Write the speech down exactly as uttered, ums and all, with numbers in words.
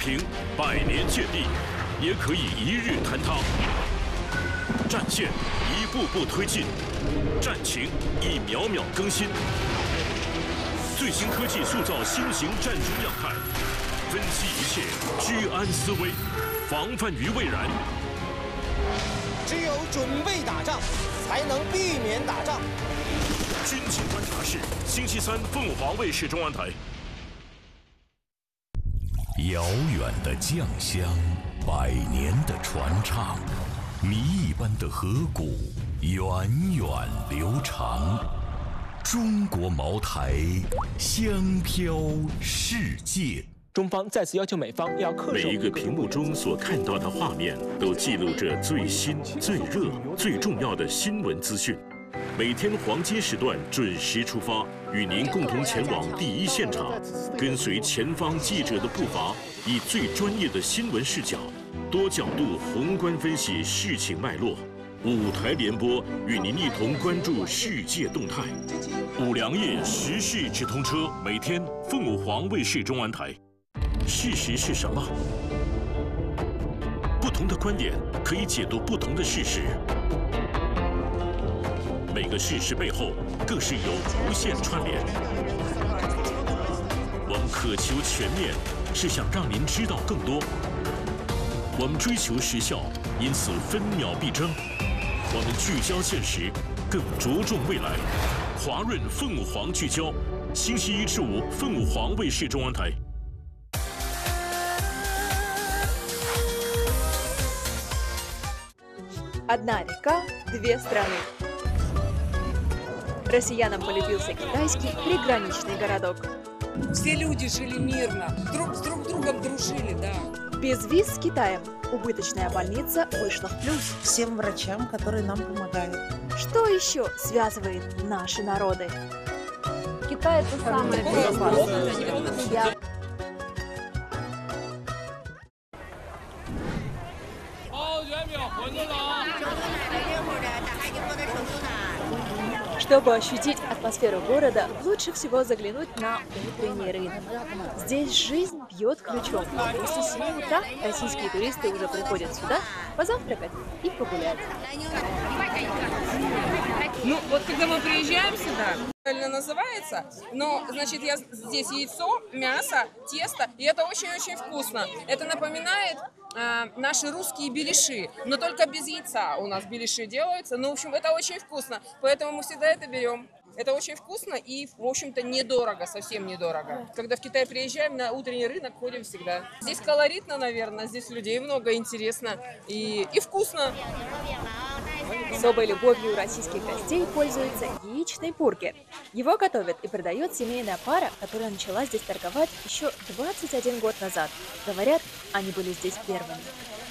平，百年建立，也可以一日坍塌。战线一步步推进，战情一秒秒更新。最新科技塑造新型战争样态，分析一切，居安思危，防范于未然。 只有准备打仗，才能避免打仗。 军情观察室，星期三凤凰卫视中央台。遥远的酱香，百年的传唱，谜一般的河谷，源远流长。中国茅台，香飘世界。 中方再次要求美方要恪守。 每一个屏幕中所看到的画面，都记录着最新、最热、最重要的新闻资讯。每天黄金时段准时出发，与您共同前往第一现场，跟随前方记者的步伐，以最专业的新闻视角，多角度宏观分析事情脉络。五台联播与您一同关注世界动态。五粮液时事直通车，每天凤凰卫视中央台。事实是什么？不同的观点可以解读不同的事实。每个事实背后更是有无限串联。我们渴求全面，是想让您知道更多。我们追求时效，因此分秒必争。我们聚焦现实，更着重未来。华润凤凰聚焦，星期一至五凤凰卫视中央台。 Одна река, две страны. Россиянам полюбился китайский приграничный городок. Все люди жили мирно, друг с друг другом дружили, да. Без виз с Китаем. Убыточная больница вышла в плюс. Всем врачам, которые нам помогают. Что еще связывает наши народы? Китай — это самое безопасное. Чтобы ощутить атмосферу города, лучше всего заглянуть на утренний рынок. Здесь жизнь бьет ключом. После семи утра российские туристы уже приходят сюда позавтракать и погулять. Ну, вот когда мы приезжаем сюда, правильно называется, но, значит, я здесь яйцо, мясо, тесто, и это очень-очень вкусно. Это напоминает э, наши русские беляши, но только без яйца у нас беляши делаются. Ну, в общем, это очень вкусно, поэтому мы всегда это берем. Это очень вкусно и, в общем-то, недорого, совсем недорого. Когда в Китай приезжаем, на утренний рынок ходим всегда. Здесь колоритно, наверное, здесь людей много, интересно и, и вкусно. Особой любовью у российских гостей пользуется яичный бургер. Его готовят и продает семейная пара, которая начала здесь торговать еще двадцать один год назад. Говорят, они были здесь первыми.